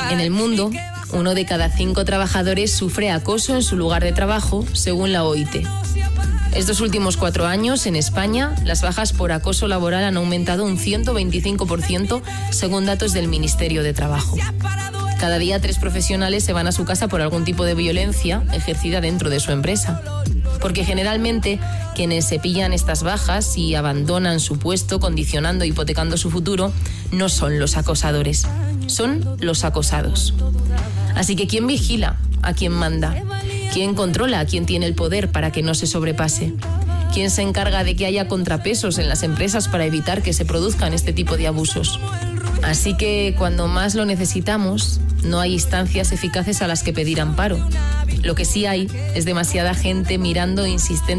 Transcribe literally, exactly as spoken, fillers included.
En el mundo, uno de cada cinco trabajadores sufre acoso en su lugar de trabajo, según la O I T. Estos últimos cuatro años, en España, las bajas por acoso laboral han aumentado un ciento veinticinco por ciento, según datos del Ministerio de Trabajo. Cada día tres profesionales se van a su casa por algún tipo de violencia ejercida dentro de su empresa. Porque generalmente quienes se pillan estas bajas y abandonan su puesto, condicionando e hipotecando su futuro, no son los acosadores, son los acosados. Así que ¿quién vigila a quién manda? ¿Quién controla a quién tiene el poder para que no se sobrepase? ¿Quién se encarga de que haya contrapesos en las empresas para evitar que se produzcan este tipo de abusos? Así que cuando más lo necesitamos, no hay instancias eficaces a las que pedir amparo. Lo que sí hay es demasiada gente mirando insistente